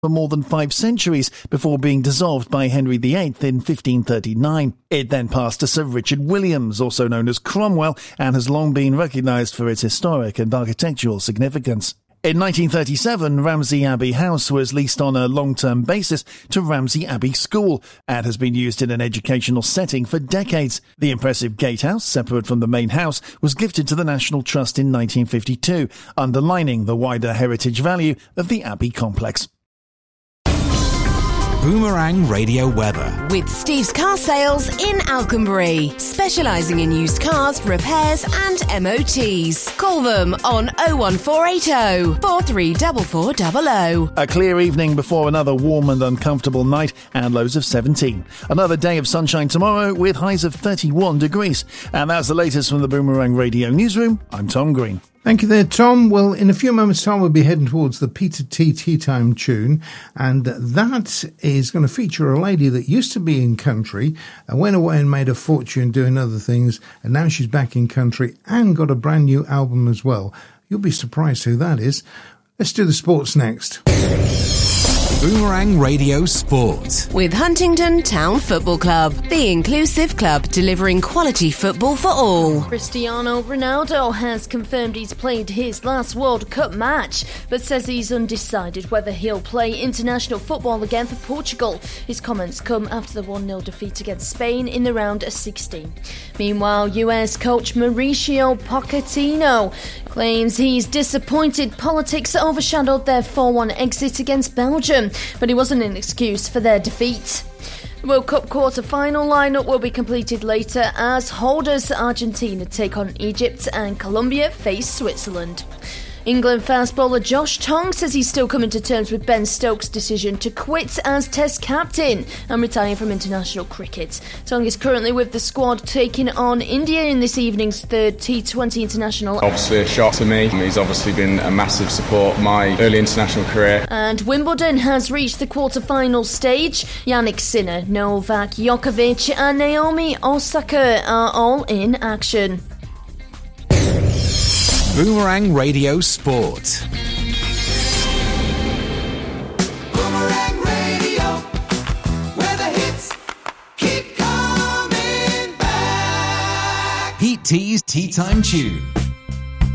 for more than 5 centuries before being dissolved by Henry VIII in 1539. It then passed to Sir Richard Williams, also known as Cromwell, and has long been recognised for its historic and architectural significance. In 1937, Ramsey Abbey House was leased on a long-term basis to Ramsey Abbey School and has been used in an educational setting for decades. The impressive gatehouse, separate from the main house, was gifted to the National Trust in 1952, underlining the wider heritage value of the Abbey complex. Boomerang Radio weather. With Steve's Car Sales in Alconbury, specialising in used cars, repairs and MOTs. Call them on 01480 434400. A clear evening before another warm and uncomfortable night and lows of 17. Another day of sunshine tomorrow with highs of 31 degrees. And that's the latest from the Boomerang Radio newsroom. I'm Tom Green. Thank you there, Tom. Well, in a few moments' time, we'll be heading towards the Peter T. Tea Time tune, and that is going to feature a lady that used to be in country and went away and made a fortune doing other things, and now she's back in country and got a brand new album as well. You'll be surprised who that is. Let's do the sports next. Boomerang Radio Sport. With Huntingdon Town Football Club, the inclusive club delivering quality football for all. Cristiano Ronaldo has confirmed he's played his last World Cup match, but says he's undecided whether he'll play international football again for Portugal. His comments come after the 1-0 defeat against Spain in the round of 16. Meanwhile, US coach Mauricio Pochettino claims he's disappointed politics overshadowed their 4-1 exit against Belgium, but it wasn't an excuse for their defeat. The World Cup quarter-final lineup will be completed later as holders Argentina take on Egypt and Colombia face Switzerland. England fast bowler Josh Tongue says he's still coming to terms with Ben Stokes' decision to quit as Test captain and retire from international cricket. Tongue is currently with the squad taking on India in this evening's third T20 international. Obviously a shock to me. He's obviously been a massive support of my early international career. And Wimbledon has reached the quarter-final stage. Jannik Sinner, Novak Djokovic and Naomi Osaka are all in action. Boomerang Radio Sport. Boomerang Radio, where the hits keep coming back. Heat Tea's Tea Time Tune.